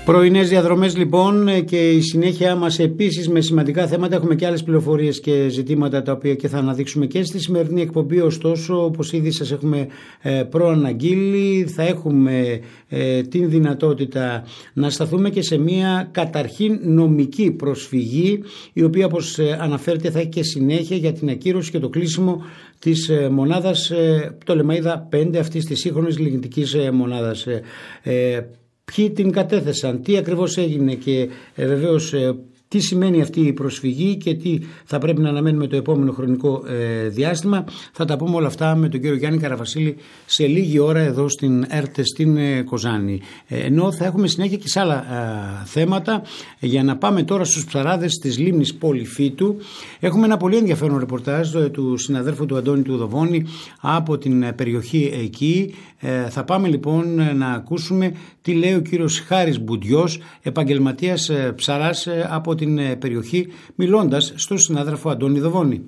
Πρωινές διαδρομές λοιπόν και η συνέχεια μας επίσης με σημαντικά θέματα. Έχουμε και άλλες πληροφορίες και ζητήματα τα οποία και θα αναδείξουμε και στη σημερινή εκπομπή. Ωστόσο, όπως ήδη σας έχουμε προαναγγείλει, θα έχουμε την δυνατότητα να σταθούμε και σε μια καταρχήν νομική προσφυγή, η οποία όπως αναφέρεται θα έχει και συνέχεια για την ακύρωση και το κλείσιμο της μονάδας Πτολεμαΐδα 5, αυτής της σύγχρονης λιγνητικής μονάδας. Ποιοι την κατέθεσαν, τι ακριβώς έγινε και βεβαίως τι σημαίνει αυτή η προσφυγή και τι θα πρέπει να αναμένουμε το επόμενο χρονικό διάστημα. Θα τα πούμε όλα αυτά με τον κύριο Γιάννη Καραβασίλη σε λίγη ώρα εδώ στην ΕΡΤ στην Κοζάνη. Ενώ θα έχουμε συνέχεια και σε άλλα θέματα. Για να πάμε τώρα στους ψαράδες της λίμνης Πολυφίτου, έχουμε ένα πολύ ενδιαφέρον ρεπορτάζ του συναδέλφου του Αντώνη του Δοβώνη από την περιοχή εκεί. Θα πάμε λοιπόν να ακούσουμε τι λέει ο κύριος Χάρης Μπουντιός, επαγγελματίας ψαράς από την περιοχή, μιλώντας στον συνάδελφο Αντώνη Δοβώνη.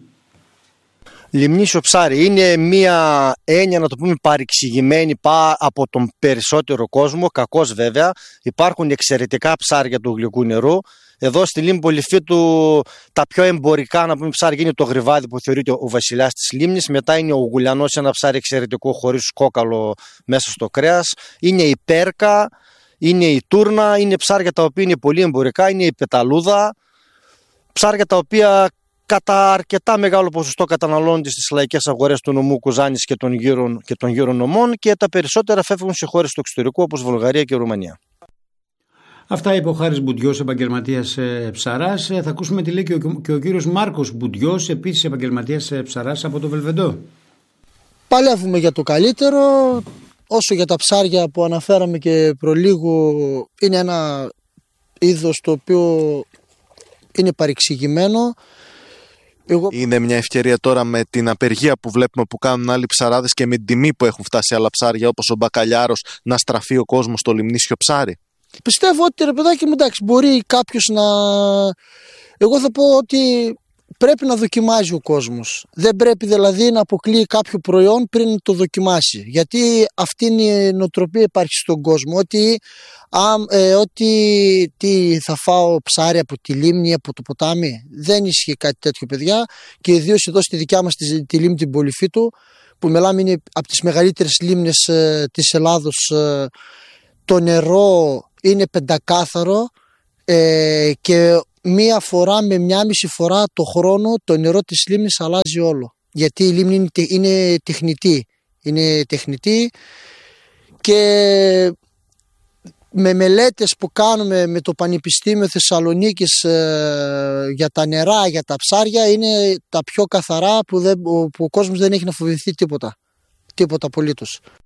Λιμνίσιο ψάρι είναι μια έννοια, να το πούμε, παρεξηγημένη από τον περισσότερο κόσμο, κακώς βέβαια. Υπάρχουν εξαιρετικά ψάρια του γλυκού νερού. Εδώ στη λίμνη Πολυφίτου τα πιο εμπορικά, να πούμε, ψάρια είναι το γρυβάδι που θεωρείται ο βασιλιάς της λίμνης. Μετά είναι ο γουλιανός, ένα ψάρι εξαιρετικό χωρίς κόκαλο μέσα στο κρέας. Είναι η πέρκα, είναι η τούρνα, είναι ψάρια τα οποία είναι πολύ εμπορικά, είναι η πεταλούδα. Ψάρια τα οποία κατά αρκετά μεγάλο ποσοστό καταναλώνονται στις λαϊκές αγορές του νομού Κοζάνης και των γύρω νομών, και τα περισσότερα φεύγουν σε χώρες του εξωτερικού όπως Βουλγαρία και Ρουμανία. Αυτά είπε ο Χάρης Μπουντιός, επαγγελματίας ψαράς. Θα ακούσουμε τι λέει και ο κύριος Μάρκος Μπουντιός, επίσης επαγγελματίας ψαράς από το Βελβεντό. Παλεύουμε για το καλύτερο. Όσο για τα ψάρια που αναφέραμε και προλίγου, είναι ένα είδος το οποίο είναι παρεξηγημένο. Είναι μια ευκαιρία τώρα με την απεργία που βλέπουμε που κάνουν άλλοι ψαράδες και με την τιμή που έχουν φτάσει άλλα ψάρια όπως ο μπακαλιάρος, να στραφεί ο κόσμος στο λιμνίσιο ψάρι. Πιστεύω ότι, ρε παιδάκι μου, εντάξει, μπορεί κάποιος να... Εγώ θα πω ότι πρέπει να δοκιμάζει ο κόσμος. Δεν πρέπει δηλαδή να αποκλείει κάποιο προϊόν πριν το δοκιμάσει. Γιατί αυτή είναι η νοοτροπία υπάρχει στον κόσμο. Ότι τι θα φάω ψάρι από τη λίμνη ή από το ποτάμι. Δεν ισχύει κάτι τέτοιο, παιδιά. Και ιδίως εδώ στη δικιά μας τη λίμνη την Πολυφίτου, που μιλάμε είναι από τις μεγαλύτερες λίμνες της Ελλάδος. Το νερό είναι πεντακάθαρο και μία φορά με μία μισή φορά το χρόνο το νερό της λίμνης αλλάζει όλο. Γιατί η λίμνη είναι τεχνητή. Είναι τεχνητή και με μελέτες που κάνουμε με το Πανεπιστήμιο Θεσσαλονίκης για τα νερά, για τα ψάρια, είναι τα πιο καθαρά που ο κόσμος δεν έχει να φοβηθεί τίποτα. Τίποτα απολύτως.